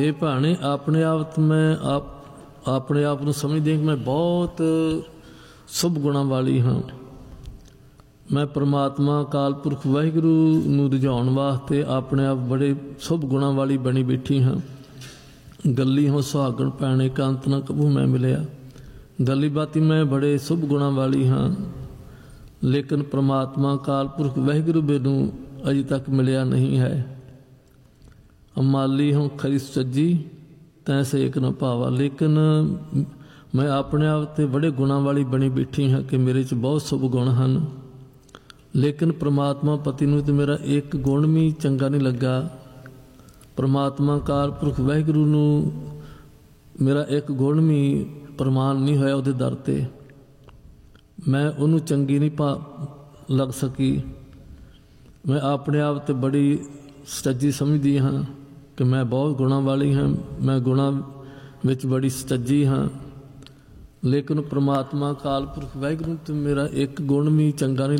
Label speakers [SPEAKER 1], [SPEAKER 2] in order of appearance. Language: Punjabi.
[SPEAKER 1] ਇਹ ਭਾਣੇ ਆਪਣੇ ਆਪ ਮੈਂ ਆਪਣੇ ਆਪ ਨੂੰ ਸਮਝਦੀ ਕਿ ਮੈਂ ਬਹੁਤ ਸ਼ੁਭ ਗੁਣਾਂ ਵਾਲੀ ਹਾਂ। ਮੈਂ ਪ੍ਰਮਾਤਮਾ ਅਕਾਲ ਪੁਰਖ ਵਾਹਿਗੁਰੂ ਨੂੰ ਰਿਝਾਉਣ ਵਾਸਤੇ ਆਪਣੇ ਆਪ ਬੜੇ ਸ਼ੁਭ ਗੁਣਾਂ ਵਾਲੀ ਬਣੀ ਬੈਠੀ ਹਾਂ। ਗੱਲੀ ਹੋ ਸੁਹਾਗਣ ਪੈਣੇ ਕੰਤ ਨਾ ਕਬੂ ਮੈਂ ਮਿਲਿਆ। ਗੱਲੀ ਬਾਤੀ ਮੈਂ ਬੜੇ ਸ਼ੁਭ ਗੁਣਾਂ ਵਾਲੀ ਹਾਂ, ਲੇਕਿਨ ਪ੍ਰਮਾਤਮਾ ਅਕਾਲ ਪੁਰਖ ਵਾਹਿਗੁਰੂ ਮੈਨੂੰ ਅਜੇ ਤੱਕ ਮਿਲਿਆ ਨਹੀਂ ਹੈ। ਅਮਾਲੀ ਹੂੰ ਖਰੀ ਸੱਜੀ ਤੈਂ ਸੇਕ ਨਾ ਭਾਵਾ। ਲੇਕਿਨ ਮੈਂ ਆਪਣੇ ਆਪ 'ਤੇ ਬੜੇ ਗੁਣਾਂ ਵਾਲੀ ਬਣੀ ਬੈਠੀ ਹਾਂ ਕਿ ਮੇਰੇ 'ਚ ਬਹੁਤ ਸ਼ੁਭ ਗੁਣ ਹਨ, ਲੇਕਿਨ ਪ੍ਰਮਾਤਮਾ ਪਤੀ ਨੂੰ ਤਾਂ ਮੇਰਾ ਇੱਕ ਗੁਣ ਵੀ ਚੰਗਾ ਨਹੀਂ ਲੱਗਾ। ਪ੍ਰਮਾਤਮਾ ਅਕਾਲ ਪੁਰਖ ਵਾਹਿਗੁਰੂ ਨੂੰ ਮੇਰਾ ਇੱਕ ਗੁਣ ਵੀ ਪ੍ਰਮਾਣ ਨਹੀਂ ਹੋਇਆ ਉਹਦੇ ਦਰ 'ਤੇ। ਮੈਂ ਉਹਨੂੰ ਚੰਗੀ ਨਹੀਂ ਲੱਗ ਸਕੀ। ਮੈਂ ਆਪਣੇ ਆਪ 'ਤੇ ਬੜੀ ਸੱਜੀ ਸਮਝਦੀ ਹਾਂ ਕਿ ਮੈਂ ਬਹੁਤ ਗੁਣਾਂ ਵਾਲੀ ਹਾਂ, ਮੈਂ ਗੁਣਾਂ ਵਿੱਚ ਬੜੀ ਸੱਜੀ ਹਾਂ, ਲੇਕਿਨ ਪ੍ਰਮਾਤਮਾ ਅਕਾਲ ਪੁਰਖ ਵਾਹਿਗੁਰੂ ਤੋਂ ਮੇਰਾ ਇੱਕ ਗੁਣ ਵੀ ਚੰਗਾ ਨਹੀਂ